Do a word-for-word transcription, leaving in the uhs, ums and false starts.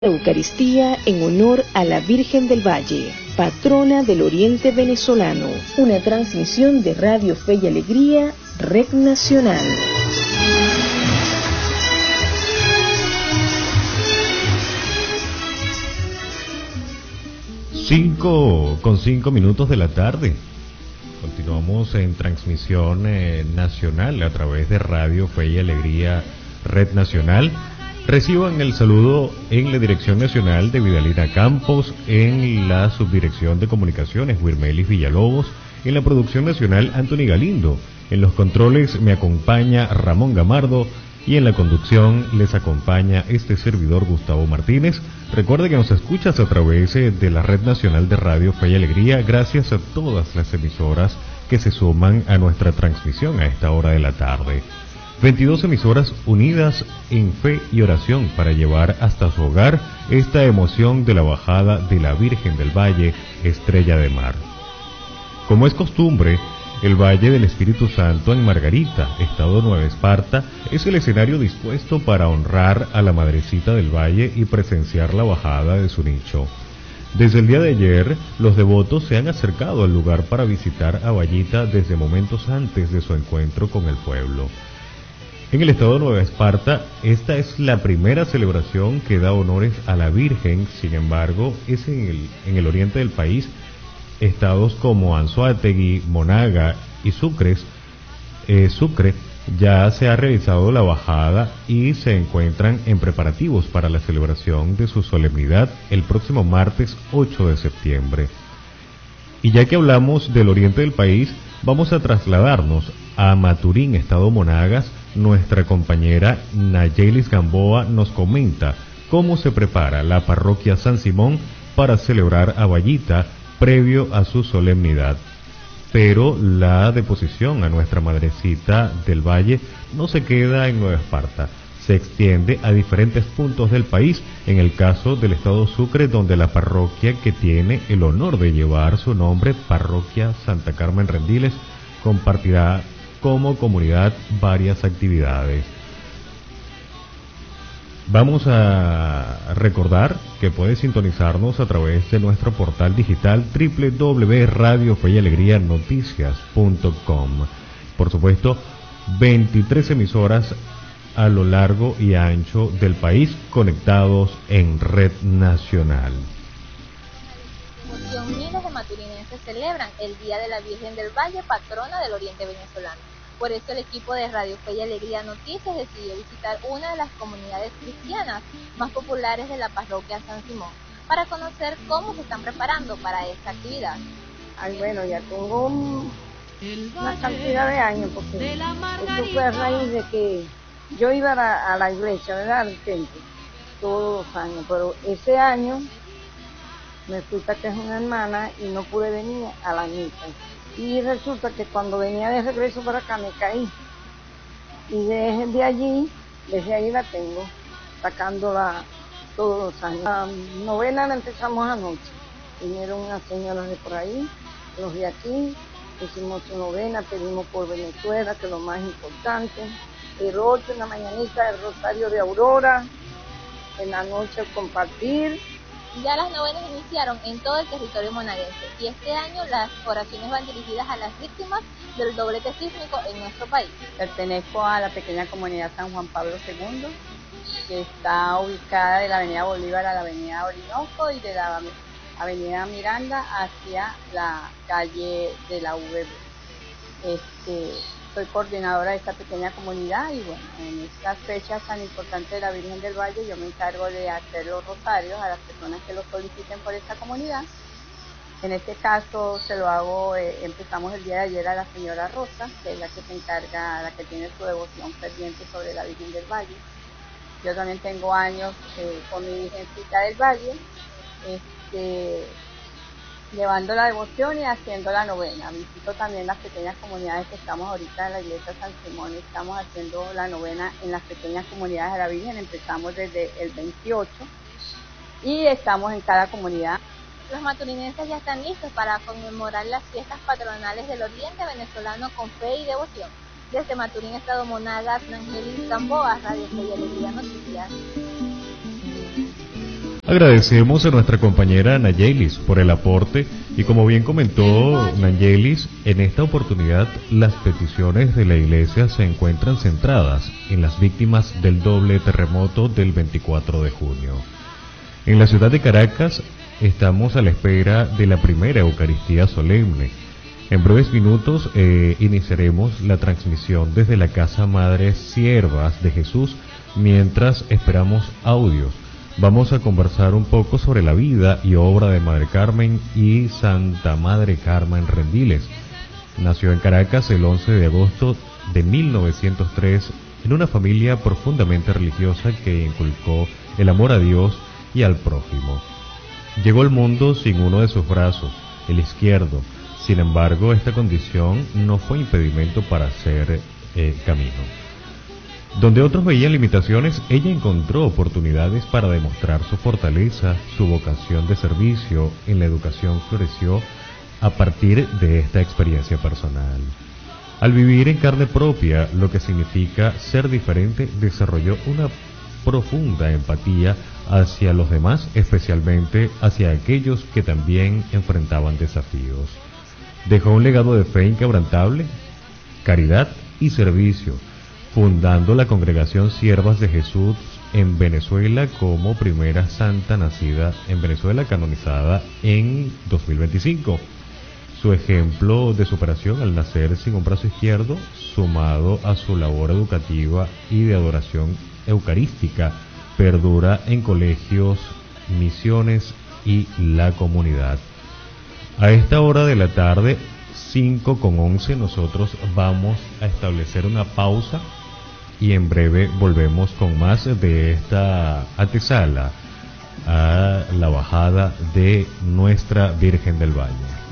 Eucaristía en honor a la Virgen del Valle, patrona del Oriente Venezolano. Una transmisión de Radio Fe y Alegría, Red Nacional. Cinco con cinco minutos de la tarde. Continuamos en transmisión eh, nacional a través de Radio Fe y Alegría, Red Nacional. Reciban el saludo en la Dirección Nacional de Vidalina Campos, en la Subdirección de Comunicaciones Wirmelis Villalobos, en la Producción Nacional Anthony Galindo, en los controles me acompaña Ramón Gamardo y en la conducción les acompaña este servidor Gustavo Martínez. Recuerde que nos escuchas a través de la Red Nacional de Radio Fe y Alegría, gracias a todas las emisoras que se suman a nuestra transmisión a esta hora de la tarde. veintidós emisoras unidas en fe y oración para llevar hasta su hogar esta emoción de la bajada de la Virgen del Valle, Estrella de Mar. Como es costumbre, el Valle del Espíritu Santo en Margarita, Estado Nueva Esparta, es el escenario dispuesto para honrar a la Madrecita del Valle y presenciar la bajada de su nicho. Desde el día de ayer, los devotos se han acercado al lugar para visitar a Vallita desde momentos antes de su encuentro con el pueblo. En el estado de Nueva Esparta, esta es la primera celebración que da honores a la Virgen. Sin embargo, es en el, en el oriente del país, estados como Anzoátegui, Monaga y Sucres, eh, Sucre, ya se ha realizado la bajada y se encuentran en preparativos para la celebración de su solemnidad el próximo martes ocho de septiembre. Y ya que hablamos del oriente del país, vamos a trasladarnos a Maturín, estado Monagas. Nuestra compañera Nayelis Gamboa nos comenta cómo se prepara la parroquia San Simón para celebrar a Vallita previo a su solemnidad. Pero la deposición a nuestra Madrecita del Valle no se queda en Nueva Esparta, se extiende a diferentes puntos del país. En el caso del estado Sucre, donde la parroquia que tiene el honor de llevar su nombre, Parroquia Santa Carmen Rendiles, compartirá como comunidad varias actividades. Vamos a recordar que puedes sintonizarnos a través de nuestro portal digital doble u doble u doble u punto radio fe y alegría noticias punto com. Por supuesto, veintitrés emisoras a lo largo y ancho del país conectados en red nacional. Miles de maturinenses celebran el Día de la Virgen del Valle, patrona del Oriente Venezolano. Por eso el equipo de Radio Fe y Alegría Noticias decidió visitar una de las comunidades cristianas más populares de la parroquia San Simón para conocer cómo se están preparando para esta actividad. Ay, bueno, ya tengo un, una cantidad de años, porque esto fue a raíz de que yo iba a la, a la iglesia, ¿verdad?, al templo, todos los años, pero ese año me fui para que es una hermana y no pude venir a la misa. Y resulta que cuando venía de regreso para acá me caí. Y desde allí, desde ahí la tengo, sacándola todos los años. La novena la empezamos anoche. Vinieron unas señoras de por ahí, los de aquí, hicimos su novena, pedimos por Venezuela, que es lo más importante. El ocho en la mañanita, el rosario de Aurora, en la noche el compartir. Ya las novenas iniciaron en todo el territorio monaguense y este año las oraciones van dirigidas a las víctimas del doblete sísmico en nuestro país. Pertenezco a la pequeña comunidad San Juan Pablo segundo, que está ubicada de la avenida Bolívar a la avenida Orinoco y de la avenida Miranda hacia la calle de la U V B. Este, soy coordinadora de esta pequeña comunidad y bueno, en estas fechas tan importantes de la Virgen del Valle yo me encargo de hacer los rosarios a las personas que lo soliciten por esta comunidad. En este caso se lo hago, eh, empezamos el día de ayer a la señora Rosa, que es la que se encarga, la que tiene su devoción ferviente sobre la Virgen del Valle. Yo también tengo años eh, con mi Virgencita del Valle, este, llevando la devoción y haciendo la novena. Visito también las pequeñas comunidades que estamos ahorita en la iglesia San Simón. Estamos haciendo la novena en las pequeñas comunidades de la Virgen. Empezamos desde el veintiocho y estamos en cada comunidad. Los maturinenses ya están listos para conmemorar las fiestas patronales del Oriente Venezolano con fe y devoción. Desde Maturín, estado Monagas, Nayelis Gamboa, Radio Fe y Alegría Noticias. Agradecemos a nuestra compañera Nayelis por el aporte y como bien comentó Nayelis, en esta oportunidad las peticiones de la iglesia se encuentran centradas en las víctimas del doble terremoto del veinticuatro de junio. En la ciudad de Caracas estamos a la espera de la primera Eucaristía solemne. En breves minutos eh, iniciaremos la transmisión desde la Casa Madre Siervas de Jesús mientras esperamos audios. Vamos a conversar un poco sobre la vida y obra de Madre Carmen y Santa Madre Carmen Rendiles. Nació en Caracas el once de agosto de mil novecientos tres en una familia profundamente religiosa que inculcó el amor a Dios y al prójimo. Llegó al mundo sin uno de sus brazos, el izquierdo. Sin embargo, esta condición no fue impedimento para hacer eh, camino. Donde otros veían limitaciones, ella encontró oportunidades para demostrar su fortaleza, su vocación de servicio en la educación floreció a partir de esta experiencia personal. Al vivir en carne propia lo que significa ser diferente, desarrolló una profunda empatía hacia los demás, especialmente hacia aquellos que también enfrentaban desafíos. Dejó un legado de fe inquebrantable, caridad y servicio, fundando la Congregación Siervas de Jesús en Venezuela como primera santa nacida en Venezuela, canonizada en dos mil veinticinco. Su ejemplo de superación al nacer sin un brazo izquierdo, sumado a su labor educativa y de adoración eucarística, perdura en colegios, misiones y la comunidad. A esta hora de la tarde, cinco con once, nosotros vamos a establecer una pausa y en breve volvemos con más de esta antesala a la bajada de Nuestra Virgen del Valle.